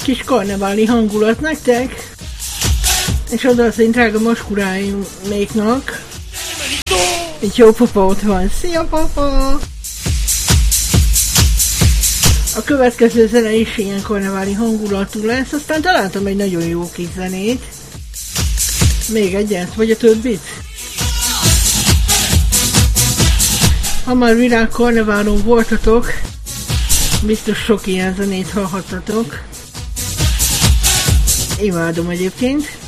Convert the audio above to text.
kis karneváli hangulat nektek, és oda az én drága maskuráimnéknak. Egy jó papa ott van. Szia, papa! A következő zene is ilyen karneváli hangulatú lesz, aztán találtam egy nagyon jó kis zenét. Még egyet, vagy a többit? Ha már virág karneválon voltatok, biztos sok ilyen zenét hallhattatok. Imádom egyébként.